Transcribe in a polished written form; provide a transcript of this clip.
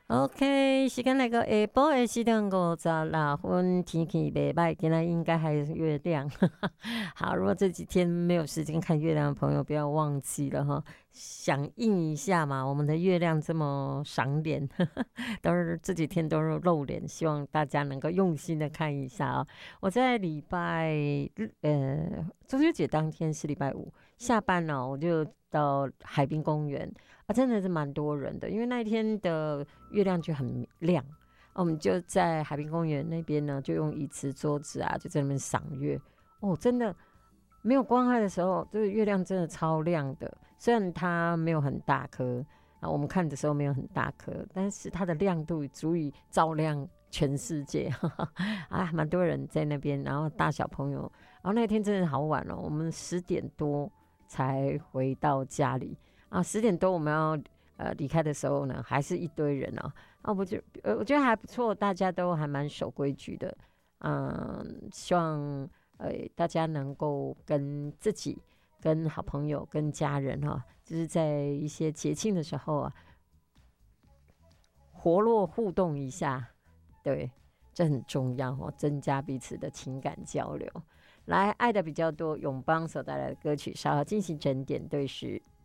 OK，时间来到下晡的4:56，天气袂歹，今仔应该还是月亮。好，如果这几天没有时间看月亮的朋友，不要忘记了哈，响应一下嘛。我们的月亮这么赏脸，都是这几天都是露脸，希望大家能够用心的看一下啊。我在礼拜中秋节当天是礼拜五，下班了我就到海滨公园。啊，真的是蛮多人的，因为那一天的月亮就很亮，我们就在海滨公园那边呢，就用椅子、桌子啊，就在那边赏月。哦，真的没有光害的时候，这个月亮真的超亮的。虽然它没有很大颗啊，我们看的时候没有很大颗，但是它的亮度足以照亮全世界。啊，蛮多人在那边，然后大小朋友，然后那天真的好晚哦，我们10点多才回到家里。啊10点多我们要离开的时候呢，还是一堆人啊。啊，我觉得还不错，大家都还蛮守规矩的。希望大家能够跟自己、跟好朋友、跟家人哈、就是在一些节庆的时候啊，活络互动一下，对，这很重要哦，增加彼此的情感交流。来，爱的比较多，永邦所带来的歌曲，稍后进行整点对时。